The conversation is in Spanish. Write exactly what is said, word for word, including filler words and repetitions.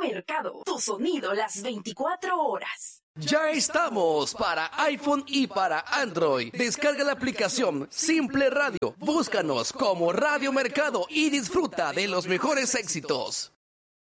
Mercado, tu sonido las veinticuatro horas. Ya estamos para iPhone y para Android. Descarga la aplicación Simple Radio. Búscanos como Radio Mercado y disfruta de los mejores éxitos.